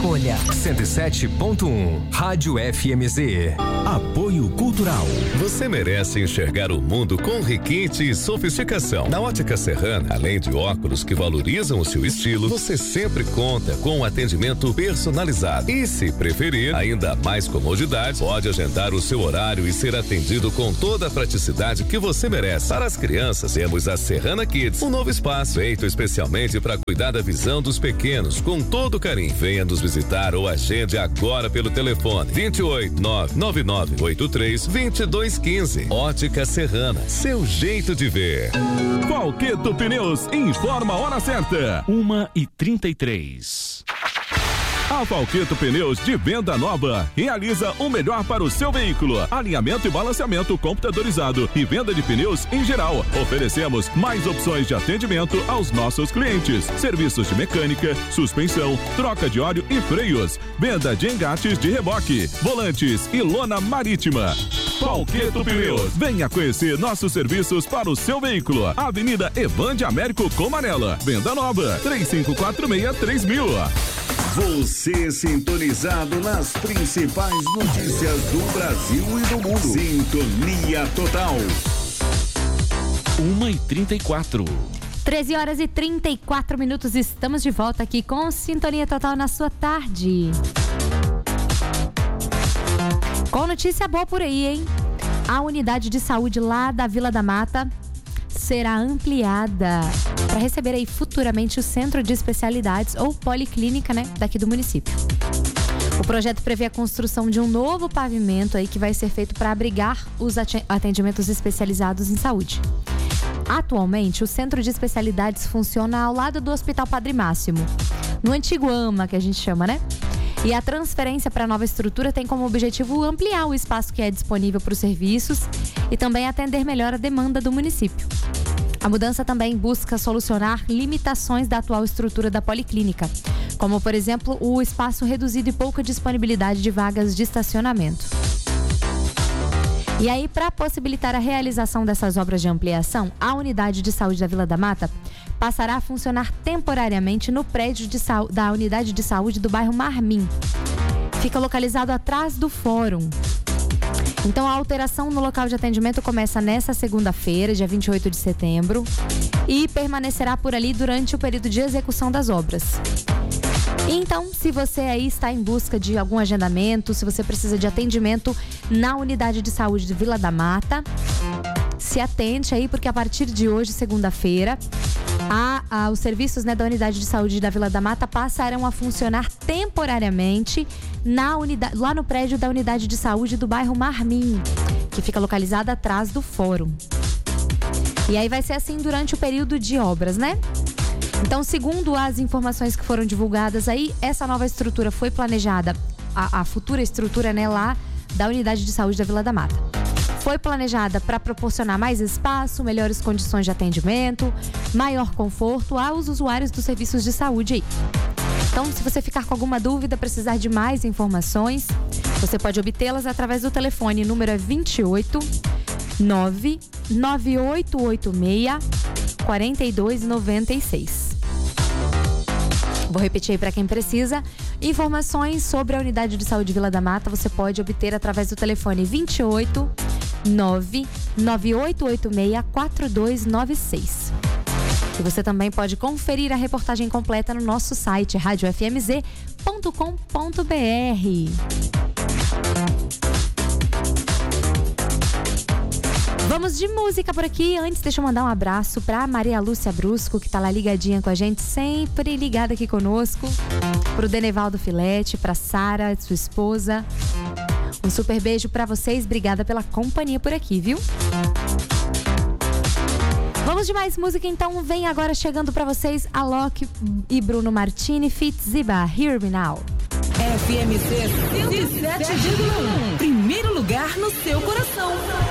escolha. 107.1 Rádio FMZ. Apoio Cultural. Você merece enxergar o mundo com requinte e sofisticação. Na Ótica Serrana, além de óculos que valorizam o seu estilo, você sempre conta com um atendimento personalizado. E se preferir, ainda mais comodidade, pode agendar o seu horário e ser atendido com toda a praticidade que você merece. Para as crianças, temos a Serrana Kids, um novo espaço feito especialmente para cuidar da visão dos pequenos, com todo carinho. Venha nos visitar ou agende agora pelo telefone 28999832215. Ótica Serrana, seu jeito de ver. Valqueto Pneus informa a hora certa, 1h33. A Valqueto Pneus de venda nova realiza o melhor para o seu veículo: alinhamento e balanceamento computadorizado e venda de pneus em geral. Oferecemos mais opções de atendimento aos nossos clientes: serviços de mecânica, suspensão, troca de óleo e freios, venda de engates de reboque, volantes e lona marítima. Valqueto Pneus, venha conhecer nossos serviços para o seu veículo. Avenida Evande Américo Comanela, venda nova, 3546-3000. Você sintonizado nas principais notícias do Brasil e do mundo. Sintonia total. 1h34. 13h34. Estamos de volta aqui com Sintonia Total na sua tarde. Com notícia boa por aí, hein? A unidade de saúde lá da Vila da Mata será ampliada para receber aí futuramente o centro de especialidades ou policlínica, né, daqui do município. O projeto prevê a construção de um novo pavimento aí que vai ser feito para abrigar os atendimentos especializados em saúde. Atualmente, o centro de especialidades funciona ao lado do Hospital Padre Máximo, no antigo AMA, que a gente chama, né? E a transferência para a nova estrutura tem como objetivo ampliar o espaço que é disponível para os serviços e também atender melhor a demanda do município. A mudança também busca solucionar limitações da atual estrutura da policlínica, como, por exemplo, o espaço reduzido e pouca disponibilidade de vagas de estacionamento. E aí, para possibilitar a realização dessas obras de ampliação, a unidade de saúde da Vila da Mata passará a funcionar temporariamente no prédio da unidade de saúde do bairro Marmim. Fica localizado atrás do fórum. Então, a alteração no local de atendimento começa nesta segunda-feira, dia 28 de setembro, e permanecerá por ali durante o período de execução das obras. Então, se você aí está em busca de algum agendamento, se você precisa de atendimento na unidade de saúde de Vila da Mata, se atente aí, porque a partir de hoje, segunda-feira, os serviços, né, da unidade de saúde da Vila da Mata passarão a funcionar temporariamente lá no prédio da unidade de saúde do bairro Marmim, que fica localizada atrás do fórum. E aí vai ser assim durante o período de obras, né? Então, segundo as informações que foram divulgadas aí, essa nova estrutura foi planejada, a futura estrutura, né, lá da unidade de saúde da Vila da Mata. Foi planejada para proporcionar mais espaço, melhores condições de atendimento, maior conforto aos usuários dos serviços de saúde aí. Então, se você ficar com alguma dúvida, precisar de mais informações, você pode obtê-las através do telefone, número é 28 99886 4296. Vou repetir aí para quem precisa. Informações sobre a unidade de saúde Vila da Mata você pode obter através do telefone 28 99886 4296. E você também pode conferir a reportagem completa no nosso site radiofmz.com.br. Vamos de música por aqui. Antes, deixa eu mandar um abraço pra Maria Lúcia Brusco, que tá lá ligadinha com a gente, sempre ligada aqui conosco. Pro Denevaldo Filete, pra Sara, sua esposa. Um super beijo pra vocês. Obrigada pela companhia por aqui, viu? Vamos de mais música, então. Vem agora chegando pra vocês Alok e Bruno Martini, Fit Ziba, Hear Me Now. FMZ 107,1. Primeiro lugar no seu coração.